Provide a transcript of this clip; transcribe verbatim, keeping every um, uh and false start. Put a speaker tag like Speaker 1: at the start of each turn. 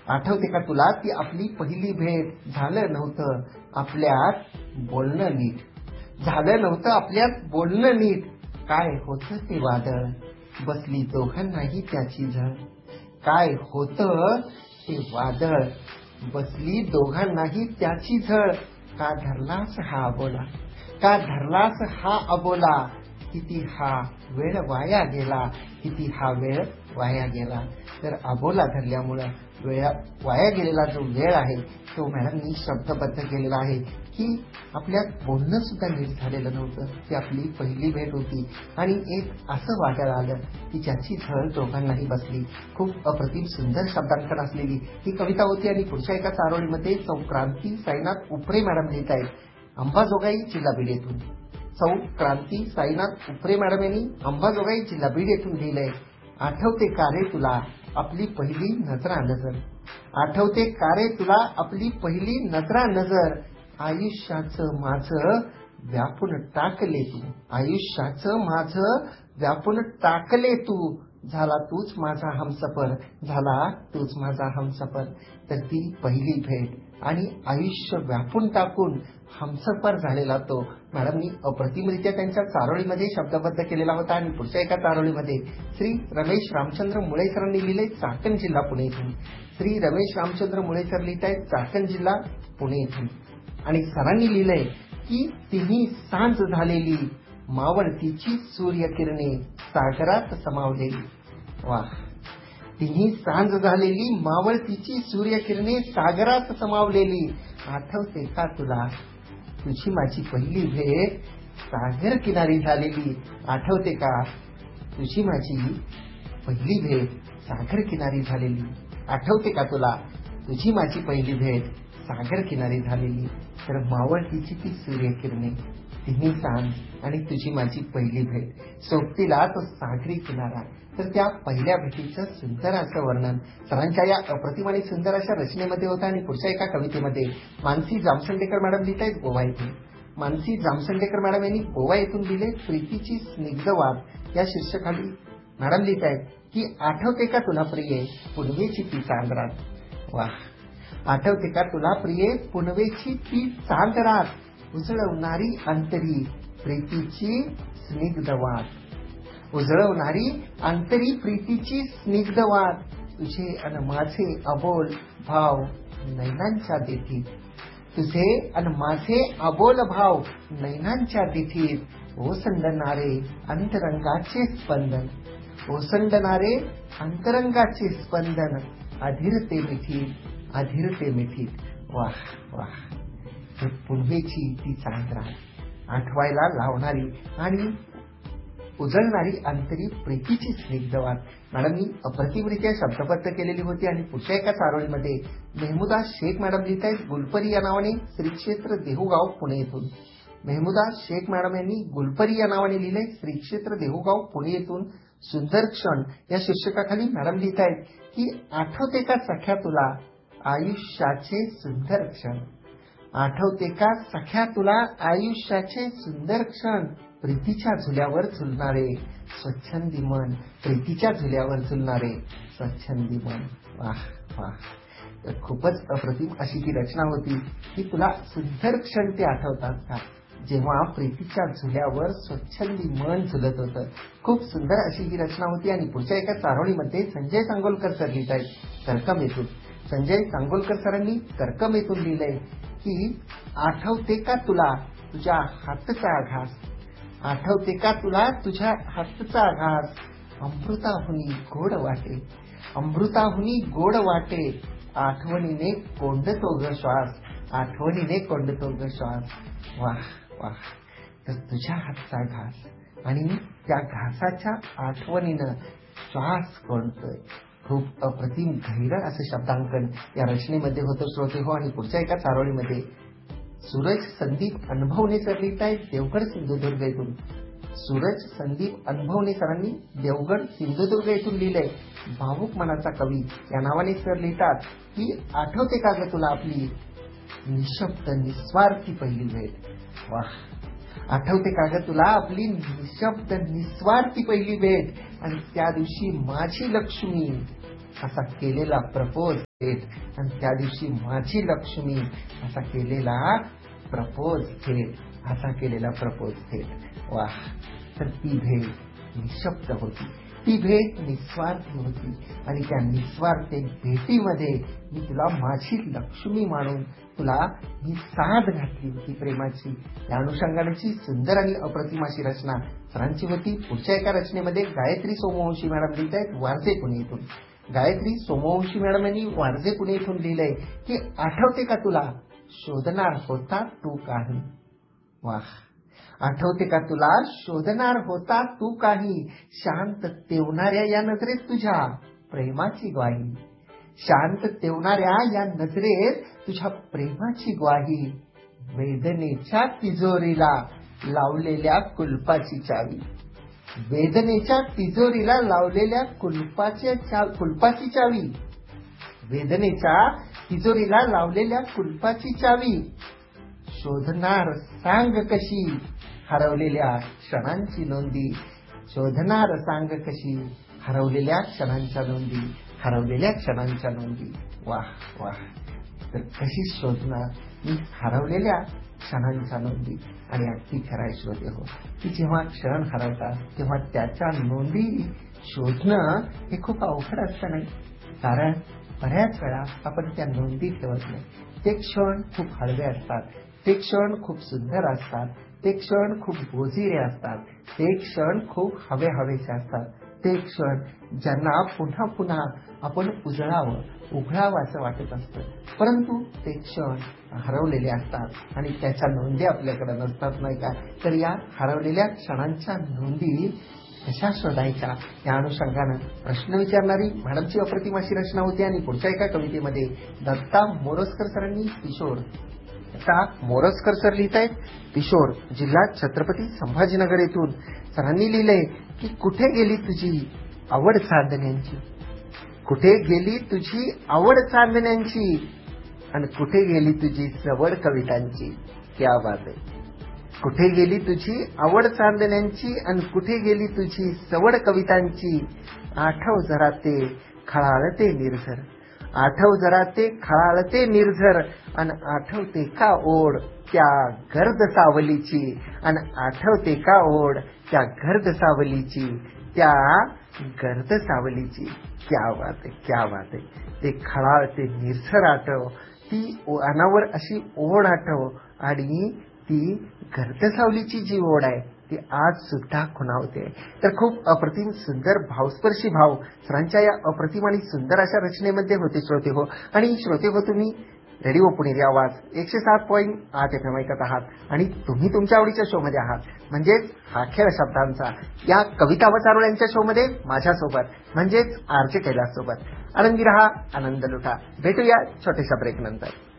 Speaker 1: आठवते का तुला ती आपली पहिली भेट? झालं नव्हतं आपल्यात बोलणं नीट, झालं नव्हतं आपल्यात बोलणं नीट. काय होतं ते वादळ, बसली दोघांनाही त्याची झळ. काय होतं ते वादळ, बसली दोघांनाही त्याची झळ. का धरलास हा अबोला, का धरलास हा अबोला. किती हा वेळ वाया गेला, किती हा वेळ वाया गेला. तर अबोला धरल्यामुळं वेळ वाया गेलेला जो वेळ आहे तो मॅडमनी शब्दबद्ध केलेला आहे की आपल्यात बोलणं सुद्धा नीट झालेलं नव्हतं. ती आपली पहिली भेट होती आणि एक असं वाटायला आलं की ज्याची झळ दोघांनाही बसली. खूप अप्रतिम सुंदर शब्दांकन असलेली ही कविता होती. आणि पुढच्या एका चारोळीमध्ये सौ क्रांती साईनाथ उपरे मॅडम लिहित आहेत, अंबाजोगाई जिल्हा बीड येथून. सौ क्रांती साईनाथ उपरे मॅडम यांनी अंबाजोगाई जिल्हा बीड येथून लिहिलंय. आठवते का रे तुला आपली पहिली नजरा नजर, आठवते का रे तुला आपली पहिली नजरा नजर. आयुष्याचं माझं व्यापून टाकले तू, आयुष्याचं माझं व्यापून टाकले तू. झाला तूच माझा हमसफर, झाला तूच माझा हमसफर. तर ती पहिली भेट आणि आयुष्य व्यापून टाकून हमसफर झालेला तो मॅडमनी अप्रतिमरित्या त्यांच्या चारोळीमध्ये शब्दबद्ध केलेला होता. आणि पुढच्या एका चारोळीमध्ये श्री रमेश रामचंद्र मुळेसरांनी लिहिले, चाकण जिल्हा पुणे येथून. श्री रमेश रामचंद्र मुळेसर लिहित आहेत, चाकण जिल्हा पुणे येथून. आणि सरांनी लिहिलंय की तिन्ही सांज झालेली मावळतीची सूर्यकिरणे सागरात समावलेली. वा, तिन्ही सांज झालेली मावळतीची सूर्यकिरणे सागरात समावलेली. आठवते का तुला तुझी माझी पहिली भेट सागर किनारी झालेली. आठवते का तुझी माझी पहिली भेट सागर किनारी झालेली. आठवते का तुला तुझी माझी पहिली भेट सागर किनारी झालेली. तर मावळतीची ती सूर्यकिरणे, तिन्ही सांज आणि तुझी माझी पहिली भेट, सोबतीला तो सागरी किनारा. तर त्या पहिल्या भेटीचं सुंदर असं वर्णन सरांच्या या अप्रतिम आणि सुंदर अशा रचनेमध्ये होतं. आणि पुढच्या एका कवितेमध्ये मानसी जामसंडेकर मॅडम लिहित आहेत गोवा येथून. मानसी जामसंडेकर मॅडम यांनी गोवा येथून लिहिले, प्रीतीची स्निग्ध वाद या शीर्षकाखाली मॅडम लिहित आहेत की आठवते का तुला प्रिये पुनवेची ती चांदरात. वा, आठवते का तुला प्रिये पुनवेची ती चांदरात, उजळवणारी अंतरी प्रीतीची स्निग्ध वाद, उजळवणारी अंतरी प्रीतीची स्निग्ध वाद. तुझे अन माझे अबोल भाव नैनांच्या देठीत, तुझे अन माझे अबोल भाव नैनांच्या देठीत. ओसंडणारे अंतरंगाचे स्पंदन, ओसंडणारे अंतरंगाचे स्पंदन. अधीरते मिठीत, अधीरते मिठीत. वाह वाह. तर पुनवेची ती चांदरा, आठवायला लावणारी आणि उजळणारी अंतरी प्रीतीची स्निग्धवाद मॅडमनी अप्रतिमरित्या शब्दबद्ध केलेली होती. आणि पुढच्या एका चारोळीमध्ये मेहमुदा शेख मॅडम लिहित आहेत, गुलपरी या नावाने, श्री क्षेत्र देहूगाव पुणे येथून. मेहमुदा शेख मॅडम यांनी गुलपरी या नावाने लिहिले, श्री क्षेत्र देहूगाव पुणे येथून. सुंदर क्षण या शीर्षकाखाली मॅडम लिहित आहेत की आठवते का सख्या तुला आयुष्याचे सुंदर क्षण, आठवते का सख्या तुला आयुष्याचे सुंदर क्षण. प्रीतीच्या झुल्यावर झुलणारे स्वच्छंदी मन, प्रीतीच्या झुल्यावर झुलणारे स्वच्छंदी मन. वाह वाह. तर खूपच अप्रतिम अशी ही रचना होती की तुला सुंदर क्षण ते आठवतात का जेव्हा प्रीतीच्या झुल्यावर स्वच्छंदी मन झुलत होतं. खूप सुंदर अशी ही रचना होती. आणि पुढच्या एका चारोळीमध्ये संजय सांगोलकर सर लिहित आहेत तर्कम येथून. संजय सांगोलकर सरांनी तर्कम येथून लिहिलंय की आठवते का तुला तुझ्या हातचा घास, आठवते का तुला तुझ्या हातचा घास. अमृताहुनी गोड वाटे, अमृताहुनी गोड वाटे. आठवणीने कोंडतो ग श्वास, आठवणीने कोंडतो ग श्वास. वाह वाह. तर तुझ्या हातचा घास आणि त्या घासाच्या आठवणीनं श्वास कोंडतोय. खूप अप्रतिम गहिरं असं शब्दांकन या रचनेमध्ये होतं श्रोते हो. आणि पुढच्या एका चारोळीमध्ये सूरज संदीप अनुभवने सर लिहित आहेत, देवगड सिंधुदुर्ग येथून. सूरज संदीप अनुभवने सरांनी देवगड सिंधुदुर्ग येथून लिहिलंय, भावुक मनाचा कवी या नावाने सर लिहितात की आठवते का ग तुला आपली निशब्द निस्वार्थी पहिली भेट. वाह. आठवते का ग तुला आपली निशब्द निस्वार्थी पहिली भेट. आणि त्या दिवशी माझी लक्ष्मी असा केलेला प्रपोज थेट आणि त्या दिवशी माझी लक्ष्मी असा केलेला प्रपोज थेट असा केलेला प्रपोज थेट वाह. तर ती भेट निशब्द होती, ती भेट निस्वार्थी होती आणि त्या निस्वार्थ भेटीमध्ये मी तुला माझी लक्ष्मी मानून तुला मी साथ घातली होती प्रेमाची. या अनुषंगानेची सुंदर आणि अप्रतिम अशी रचना सरांची होती. पुढच्या एका रचनेमध्ये गायत्री सोमवंशी मॅडम लिहित आहेत वारजे पुणे इथून. गायत्री सोमवंशी मॅडम यांनी वारजे पुणे इथून लिहिलंय की आठवते का तुला शोधणार होता तू काही. वाह. आठवते का तुला शोधणार होता तू काही, शांत तेवणाऱ्या या नजरेत तुझ्या प्रेमाची ग्वाही. शांत तेवणाऱ्या या नजरेत तुझ्या प्रेमाची ग्वाही. वेदनेच्या तिजोरीला लावलेल्या कुलपाची चावी. वेदनेच्या तिजोरीला लावलेल्या कुलपाच्या कुलपाची चावी. वेदनेच्या तिजोरीला लावलेल्या कुलपाची चावी. शोधणार सांग कशी हरवलेल्या क्षणांची नोंदी. शोधणार सांग कशी हरवलेल्या क्षणांच्या नोंदी. हरवलेल्या क्षणांच्या नोंदी. वाह वाह. तर कशी शोधणार मी हरवलेल्या क्षणांच्या नोंदी. आणि अगदी खराय श्रोते हो, की जेव्हा क्षण हरवतात तेव्हा त्याच्या नोंदी शोधणं हे खूप अवघड असतं नाही. कारण बऱ्याच वेळा आपण त्या नोंदी ठेवत नाही. ते क्षण खूप हळवे असतात, ते क्षण खूप सुंदर असतात, ते क्षण खूप गोजिरे असतात, ते क्षण खूप हवे हवेचे असतात, ते क्षण ज्यांना पुन्हा पुन्हा आपण उजळावं उघडावं असं वाटत असतं. परंतु ते क्षण हरवलेले असतात आणि त्याच्या नोंदी आपल्याकडे नसतात नाही का. तर या हरवलेल्या क्षणांच्या नोंदी कशा शोधायच्या या अनुषंगानं प्रश्न विचारणारी मॅडमची अप्रतिम अशी रचना होती. आणि पुढच्या एका कवितेमध्ये दत्ता मोरजकर सरांनी किशोर दत्ता मोरजकर सर लिहित आहेत किशोर जिल्हा छत्रपती संभाजीनगर येथून. सरांनी लिहिलंय की कुठे गेली तुझी आवड चांदण्यांची. कुठे गेली तुझी आवड चांदण्यांची आणि कुठे गेली तुझी सवड कवितांची. क्या बात आहे. कुठे गेली तुझी आवड चांदण्यांची आणि कुठे गेली तुझी सवड कवितांची. आठव जरा ते खळाळते निर्झर. आठव जरा ते खळाळते निर्झर आणि आठवते का ओढ त्या गर्द सावलीची. आणि आठवते का ओढ त्या गर्द सावलीची. त्या गर्द सावलीची. क्या बात आहे, क्या बात आहे. ते खळाळते निर्झर आठव, ती अनावर अशी ओढ आठव आणि ती गर्द सावलीची जी ओढ आहे ती आज सुद्धा खुणावते. तर खूप अप्रतिम सुंदर भावस्पर्शी भाव सरांच्या या अप्रतिम आणि सुंदर अशा रचनेमध्ये होते श्रोते हो. आणि श्रोते हो, तुम्ही रेडिओ पुणेरी आवाज एकशे सात पॉईंट आठ एफ एम ऐकत आहात आणि तुम्ही तुमच्या आवडीच्या शो मध्ये आहात. म्हणजेच हा खेळ शब्दांचा या कविता व चारोळ्यांच्या शो मध्ये माझ्यासोबत म्हणजेच आरचे कैलास सोबत. आनंदी रहा, आनंद लुटा. भेटूया छोट्याशा ब्रेक नंतर.